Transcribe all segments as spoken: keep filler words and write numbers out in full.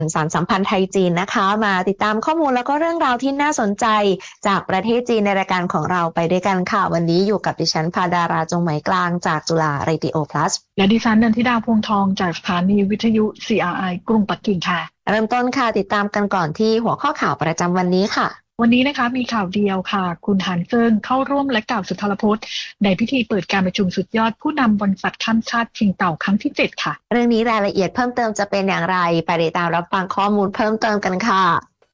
สานสัมพันธ์ไทยจีนนะคะมาติดตามข้อมูลแล้วก็เรื่องราวที่น่าสนใจจากประเทศจีนในรายการของเราไปด้วยกันค่ะวันนี้อยู่กับดิฉันภาดาราจงไหมกลางจากจุฬาเรดิโอพลัสและดิฉันนันทิดาพวงทองจากสถานีวิทยุ ซี อาร์ ไอ กรุงปักกิ่งค่ะเริ่มต้นค่ะติดตามกันก่อนที่หัวข้อข่าวประจำวันนี้ค่ะวันนี้นะคะมีข่าวเดียวค่ะคุณหานเจิ้งเข้าร่วมและกล่าวสุนทรพจน์ในพิธีเปิดการประชุมสุดยอดผู้นำบริษัทข้ามชาติชิงเต่าครั้งที่เจ็ดค่ะเรื่องนี้รายละเอียดเพิ่มเติมจะเป็นอย่างไรไปติดตามรับฟังข้อมูลเพิ่มเติมกันค่ะ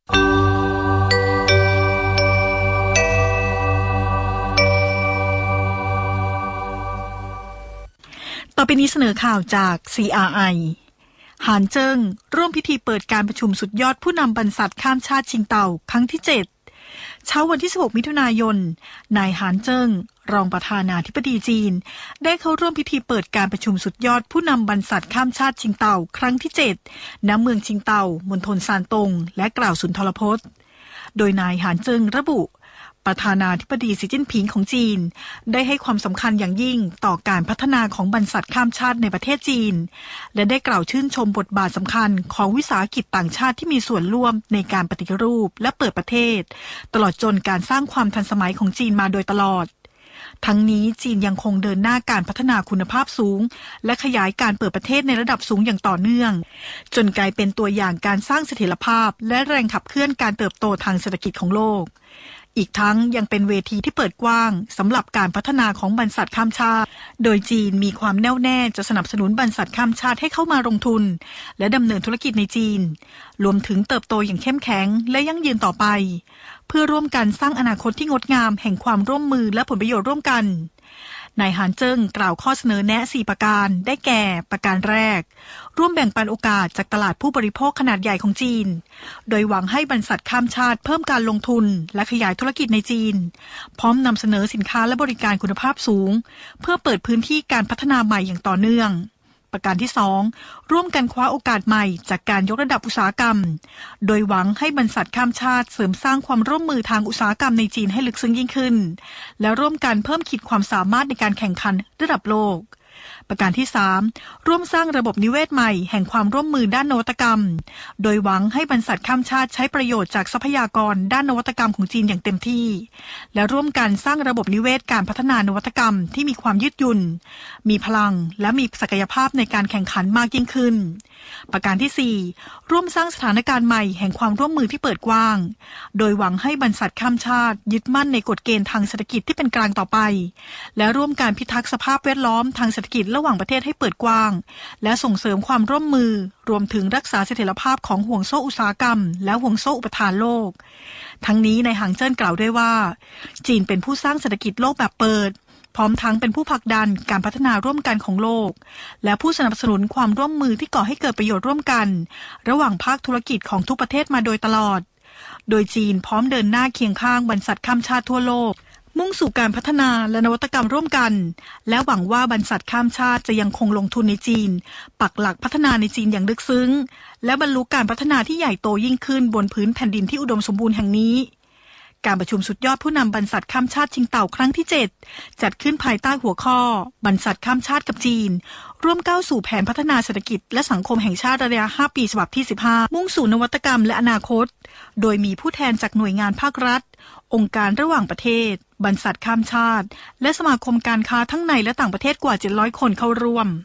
ต่อไปนี้เสนอข่าวจาก ซี อาร์ ไอ หานเจิ้งร่วมพิธีเปิดการประชุมสุดยอดผู้นำบรรษัทข้ามชาติชิงเต่าครั้งที่เจ็ดเช้าวันที่สิบหกมิถุนายนนายหานเจิ้งรองประธานาธิบดีจีนได้เข้าร่วมพิธีเปิดการประชุมสุดยอดผู้นำบรรษัทข้ามชาติชิงเต่าครั้งที่เจ็ดณเมืองชิงเต่ามณฑลซานตงและกล่าวสุนทรพจน์โดยนายหานเจิ้งระบุประธานาธิบดีสีจิ้นผิงของจีนได้ให้ความสำคัญอย่างยิ่งต่อการพัฒนาของบรรษัทข้ามชาติในประเทศจีนและได้กล่าวชื่นชมบทบาทสำคัญของวิสาหกิจต่างชาติที่มีส่วนร่วมในการปฏิรูปและเปิดประเทศตลอดจนการสร้างความทันสมัยของจีนมาโดยตลอดทั้งนี้จีนยังคงเดินหน้าการพัฒนาคุณภาพสูงและขยายการเปิดประเทศในระดับสูงอย่างต่อเนื่องจนกลายเป็นตัวอย่างการสร้างเสถียรภาพและแรงขับเคลื่อนการเติบโตทางเศรษฐกิจของโลกอีกทั้งยังเป็นเวทีที่เปิดกว้างสำหรับการพัฒนาของบรรษัทข้ามชาติโดยจีนมีความแน่วแน่จะสนับสนุนบรรษัทข้ามชาติให้เข้ามาลงทุนและดำเนินธุรกิจในจีนรวมถึงเติบโตอย่างเข้มแข็งและยั่งยืนต่อไปเพื่อร่วมกันสร้างอนาคตที่งดงามแห่งความร่วมมือและผลประโยชน์ร่วมกันนายหานเจิ้งกล่าวข้อเสนอแนะสี่ประการได้แก่ประการแรกร่วมแบ่งปันโอกาสจากตลาดผู้บริโภคขนาดใหญ่ของจีนโดยหวังให้บรรษัทข้ามชาติเพิ่มการลงทุนและขยายธุรกิจในจีนพร้อมนำเสนอสินค้าและบริการคุณภาพสูงเพื่อเปิดพื้นที่การพัฒนาใหม่อย่างต่อเนื่องประการที่สองร่วมกันคว้าโอกาสใหม่จากการยกระดับอุตสาหกรรมโดยหวังให้บรรษัทข้ามชาติเสริมสร้างความร่วมมือทางอุตสาหกรรมในจีนให้ลึกซึ้งยิ่งขึ้นและร่วมกันเพิ่มขีดความสามารถในการแข่งขันระดับโลกประการที่สามร่วมสร้างระบบนิเวศใหม่แห่งความร่วมมือด้านนวัตกรรมโดยหวังให้บรรษัทข้ามชาติใช้ประโยชน์จากทรัพยากรด้านนวัตกรรมของจีนอย่างเต็มที่และร่วมกันสร้างระบบนิเวศการพัฒนานวัตกรรมที่มีความยืดหยุ่นมีพลังและมีศักยภาพในการแข่งขันมากยิ่งขึ้นประการที่สี่ร่วมสร้างสถานการณ์ใหม่แห่งความร่วมมือที่เปิดกว้างโดยหวังให้บรรษัทข้ามชาติยึดมั่นในกฎเกณฑ์ทางเศรษฐกิจที่เป็นกลางต่อไปและร่วมการพิทักษ์สภาพแวดล้อมทางเศรษฐกิจระหว่างประเทศให้เปิดกว้างและส่งเสริมความร่วมมือรวมถึงรักษาเสถียรภาพของห่วงโซ่อุตสาหกรรมและห่วงโซ่อุปทานโลกทั้งนี้นายหางเจิ้นกล่าวด้วยว่าจีนเป็นผู้สร้างเศรษฐกิจโลกแบบเปิดพร้อมทั้งเป็นผู้ผลักดันการพัฒนาร่วมกันของโลกและผู้สนับสนุนความร่วมมือที่ก่อให้เกิดประโยชน์ร่วมกันระหว่างภาคธุรกิจของทุกประเทศมาโดยตลอดโดยจีนพร้อมเดินหน้าเคียงข้างบรรษัทข้ามชาติทั่วโลกมุ่งสู่การพัฒนาและนวัตกรรมร่วมกันและหวังว่าบรรษัทข้ามชาติจะยังคงลงทุนในจีนปักหลักพัฒนาในจีนอย่างลึกซึ้งและบรรลุการพัฒนาที่ใหญ่โตยิ่งขึ้นบนพื้นแผ่นดินที่อุดมสมบูรณ์แห่งนี้การประชุมสุดยอดผู้นำบรรษัทข้ามชาติชิงเต่าครั้งที่เจ็ดจัดขึ้นภายใต้หัวข้อบรรษัทข้ามชาติกับจีนร่วมก้าวสู่แผนพัฒนาเศรษฐกิจและสังคมแห่งชาติระยะห้าปีฉบับที่สิบห้ามุ่งสู่นวัตกรรมและอนาคตโดยมีผู้แทนจากหน่วยงานภาครัฐองค์การระหว่างประเทศบรรษัทข้ามชาติและสมาคมการค้าทั้งในและต่างประเทศกว่าเจ็ดร้อยคนเข้าร่วม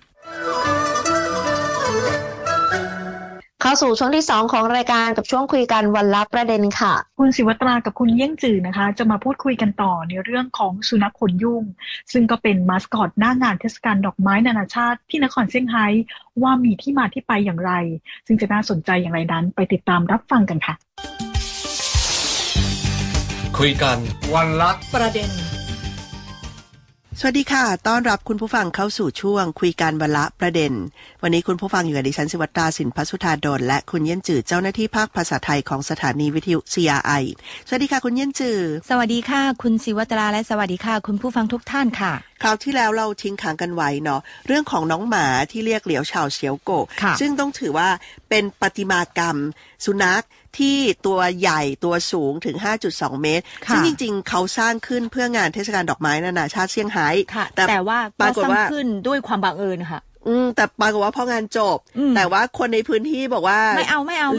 เข้าสู่ช่วงที่สองของรายการกับช่วงคุยกันวันละประเด็นค่ะคุณศิวตรากับคุณเยี่ยงจือนะคะจะมาพูดคุยกันต่อในเรื่องของสุนัขขนยุ่งซึ่งก็เป็นมาสคอตหน้างานเทศกาลดอกไม้นานาชาติที่นครเซี่ยงไฮ้ว่ามีที่มาที่ไปอย่างไรซึ่งจะน่าสนใจอย่างไรนั้นไปติดตามรับฟังกันค่ะคุยกันวันละประเด็นสวัสดีค่ะต้อนรับคุณผู้ฟังเข้าสู่ช่วงคุยกันวันละประเด็นวันนี้คุณผู้ฟังอยู่กับดิฉันศิวตราสินพัสุธาดลและคุณเยี่ยนจือเจ้าหน้าที่ภาคภาษาไทยของสถานีวิทยุ ซี อาร์ ไอ สวัสดีค่ะคุณเยี่ยนจือสวัสดีค่ะคุณศิวตราและสวัสดีค่ะคุณผู้ฟังทุกท่านค่ะคราวที่แล้วเราทิ้งค้างกันไว้เนาะเรื่องของน้องหมาที่เรียกเหลียวเฉาเฉียวโกะซึ่งต้องถือว่าเป็นประติมากรรมสุนัขที่ตัวใหญ่ตัวสูงถึง ห้าจุดสอง เมตรซึ่งจริงๆเขาสร้างขึ้นเพื่องานเทศกาลดอกไม้นานาชาติเซี่ยงไฮ้แต่แต่ว่าปรากฏว่าขึ้นด้วยความบังเอิญค่ะอืมแต่ปรากฏว่าพองานจบแต่ว่าคนในพื้นที่บอกว่าไม่เอาไม่เอา